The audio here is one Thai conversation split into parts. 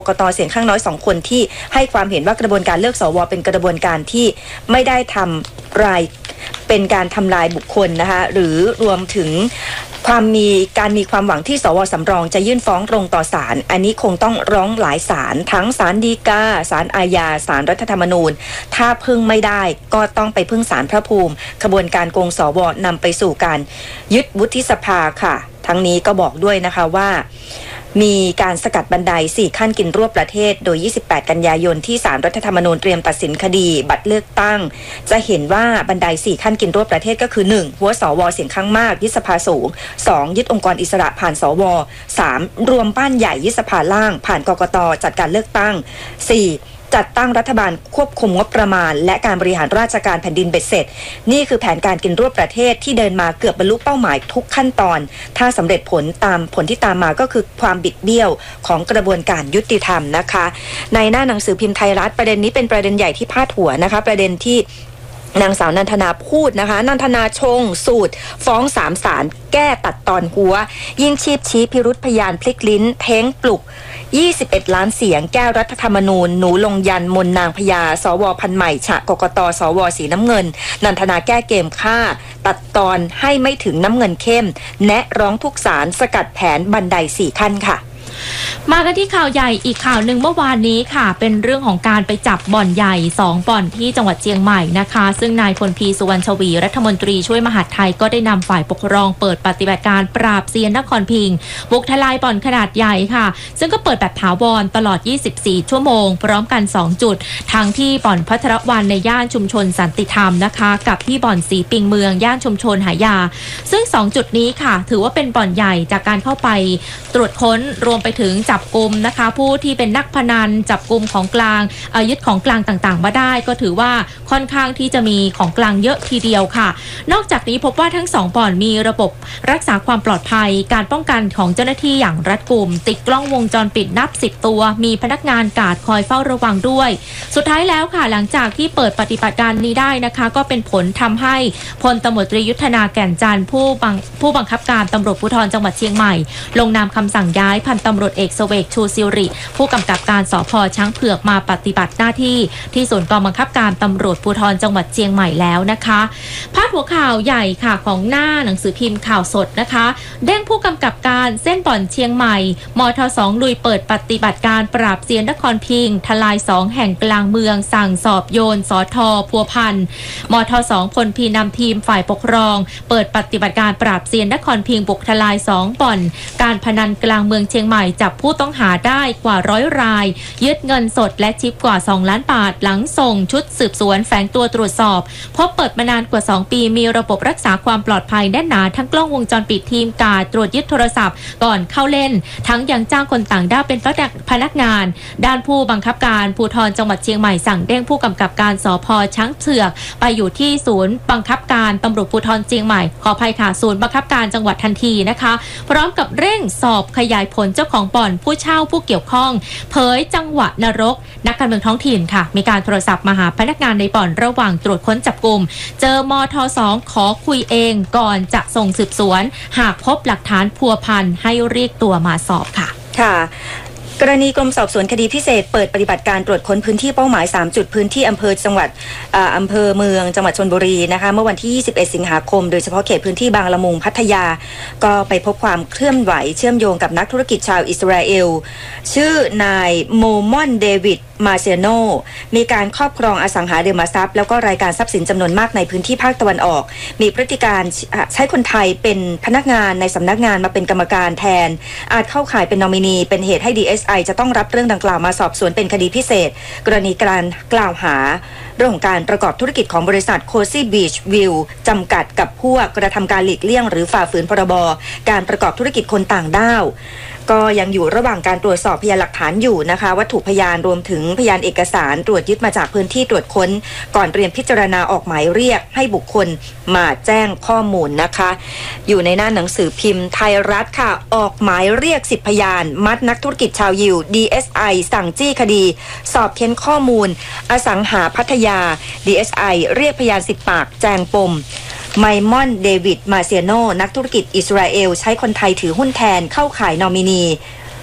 กต.เสียงข้างน้อย2คนที่ให้ความเห็นว่ากระบวนการเลือกสวเป็นกระบวนการที่ไม่ได้ทำลายเป็นการทำลายบุคคลนะคะหรือรวมถึงการมีความหวังที่สวสำรองจะยื่นฟ้องตรงต่อศาลอันนี้คงต้องร้องหลายศาลทั้งศาลฎีกาศาลอาญาศาลรัฐธรรมนูญถ้าพึ่งไม่ได้ก็ต้องไปพึ่งศาลพระภูมิกระบวนการโกงสวนำไปสู่การยึดวุฒิสภาค่ะทั้งนี้ก็บอกด้วยนะคะว่ามีการสกัดบันได4ขั้นกินรวบประเทศโดย28กันยายนที่ศาลรัฐธรรมนูญเตรียมตัดสินคดีบัตรเลือกตั้งจะเห็นว่าบันได4ขั้นกินรวบประเทศก็คือ 1. หัวสวเสียงข้างมากยึดสภาสูง 2. ยึดองค์กรอิสระผ่านสว 3. รวมบ้านใหญ่ยึดสภาล่างผ่านกกต.จัดการเลือกตั้ง 4. จัดตั้งรัฐบาลควบคุมงบประมาณและการบริหารราชการแผ่นดินเบ็ดเสร็จนี่คือแผนการกินรวบประเทศที่เดินมาเกือบบรรลุเป้าหมายทุกขั้นตอนถ้าสำเร็จผลที่ตามมาก็คือความบิดเบี้ยวของกระบวนการยุติธรรมนะคะในหน้าหนังสือพิมพ์ไทยรัฐประเด็นนี้เป็นประเด็นใหญ่ที่พาดหัวนะคะประเด็นที่นางสาวนันทนาพูดนะคะนันทนาชงสูตรฟ้อง3ศาลแก้ตัดตอนหัวยิ่งชีพชี้พิรุธพยานพลิกลิ้นเท้งปลุก21ล้านเสียงแก้รัฐธรรมนูญหนูลงยันมนนางพญาสวพันใหม่ฉะกกตสวสีน้ำเงินนันทนาแก้เกมฆ่าตัดตอนให้ไม่ถึงน้ำเงินเข้มแนะร้องทุกศาลสกัดแผนบันได4ขั้นค่ะมากันที่ข่าวใหญ่อีกข่าวหนึ่งเมื่อวานนี้ค่ะเป็นเรื่องของการไปจับบ่อนใหญ่2บ่อนที่จังหวัดเชียงใหม่นะคะซึ่งนายพลพีสุวรรณชวีรัฐมนตรีช่วยมหาดไทยก็ได้นำฝ่ายปกครองเปิดปฏิบัติการปราบเซียนนครพิงค์บุกทลายบ่อนขนาดใหญ่ค่ะซึ่งก็เปิดแบบถาวรตลอด24ชั่วโมงพร้อมกัน2จุดทั้งที่บ่อนพัทรวันในย่านชุมชนสันติธรรมนะคะกับที่บ่อนสีปิงเมืองย่านชุมชนหายาซึ่ง2จุดนี้ค่ะถือว่าเป็นบ่อนใหญ่จากการเข้าไปตรวจค้นรวมไปถึงจับกุมนะคะผู้ที่เป็นนักพนันจับกุมของกลางยึดของกลางต่างๆมาได้ก็ถือว่าค่อนข้างที่จะมีของกลางเยอะทีเดียวค่ะนอกจากนี้พบว่าทั้ง2บ่อนมีระบบรักษาความปลอดภัยการป้องกันของเจ้าหน้าที่อย่างรัดกุมติดกล้องวงจรปิดนับ10ตัวมีพนักงานการ์ดคอยเฝ้าระวังด้วยสุดท้ายแล้วค่ะหลังจากที่เปิดปฏิบัติการนี้ได้นะคะก็เป็นผลทำให้พลตำรวจตรียุทธนาแก่นจันทร์ผู้บังคับการตำรวจภูธรจังหวัดเชียงใหม่ลงนามคำสั่งย้ายพันตำรวจเอกเสวกชูศิริผู้กำกับการสภ.ช้างเผือกมาปฏิบัติหน้าที่ที่ศูนย์กองบังคับการตำรวจภูธรจังหวัดเชียงใหม่แล้วนะคะพาดหัวข่าวใหญ่ค่ะของหน้าหนังสือพิมพ์ข่าวสดนะคะเด้งผู้กำกับการเส้นบ่อนเชียงใหม่มท2ลุยเปิดปฏิบัติการปราบเซียนนครพิงค์ทลาย2แห่งกลางเมืองสั่งสอบโยนสท.พัวพันธ์มท2พลพีนำทีมฝ่ายปกครองเปิดปฏิบัติการปราบเซียนนครพิงค์บุกทลาย2บ่อนการพนันกลางเมืองเชียงใหม่จับผู้ต้องหาได้กว่า100 รายยึดเงินสดและชิปกว่า2ล้านบาทหลังส่งชุดสืบสวนแฝงตัวตรวจสอบพบเปิดมานานกว่า2ปีมีระบบรักษาความปลอดภัยแน่นหนาทั้งกล้องวงจรปิดทีมการตรวจยึดโทรศัพท์ก่อนเข้าเล่นทั้งยังจ้างคนต่างด้าวเป็นพนักงานด้านผู้บังคับการภูธรจังหวัดเชียงใหม่สั่งเด้งผู้กำกับการสภ.ช้างเผือกไปอยู่ที่ศูนย์บังคับการตำรวจภูธรเชียงใหม่ขออภัยค่ะศูนย์บังคับการจังหวัดทันทีนะคะพร้อมกับเร่งสอบขยายผลเจ้าของบ่อนผู้เช่าผู้เกี่ยวข้องเผยจังหวะนรกนักการเมืองท้องถิ่นค่ะมีการโทรศัพท์มาหาพนักงานในบ่อนระหว่างตรวจค้นจับกุมเจอมท2ขอคุยเองก่อนจะส่งสืบสวนหากพบหลักฐานพัวพันให้เรียกตัวมาสอบค่ะกรณีกรมสอบสวนคดีพิเศษเปิดปฏิบัติการตรวจค้นพื้นที่เป้าหมาย3จุดพื้นที่อำเภอเมืองจังหวัดชลบุรีนะคะเมื่อวันที่21สิงหาคมโดยเฉพาะเขตพื้นที่บางละมุงพัทยาก็ไปพบความเคลื่อนไหวเชื่อมโยงกับนักธุรกิจชาวอิสราเอลชื่อนายโมมอนเดวิดมาเซโนมีการครอบครองอสังหาริมทรัพย์แล้วก็รายการทรัพย์สินจำนวนมากในพื้นที่ภาคตะวันออกมีพฤติการใช้คนไทยเป็นพนักงานในสำนักงานมาเป็นกรรมการแทนอาจเข้าข่ายเป็นนอมินีเป็นเหตุให้ DSI จะต้องรับเรื่องดังกล่าวมาสอบสวนเป็นคดีพิเศษกรณีการกล่าวหาเรื่องของการประกอบธุรกิจของบริษัท Cozy Beach View จำกัดกับพวกกระทำการหลีกเลี่ยงหรือฝ่าฝืนพรบการประกอบธุรกิจคนต่างด้าวก็ยังอยู่ระหว่างการตรวจสอบพยานหลักฐานอยู่นะคะวัตถุพยานรวมถึงพยานเอกสารตรวจยึดมาจากพื้นที่ตรวจค้นก่อนเตรียมพิจารณาออกหมายเรียกให้บุคคลมาแจ้งข้อมูลนะคะอยู่ในหน้าหนังสือพิมพ์ไทยรัฐค่ะออกหมายเรียก10พยานมัดนักธุรกิจชาวยิว DSI สั่งจี้คดีสอบเค้นข้อมูลอสังหาพัทยา DSI เรียกพยาน10ปากแจงปมไมมอนเดวิดมาเซียโนนักธุรกิจอิสราเอลใช้คนไทยถือหุ้นแทนเข้าขายนอมินี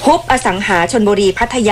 ฮุบอสังหาชลบุรีพัทยา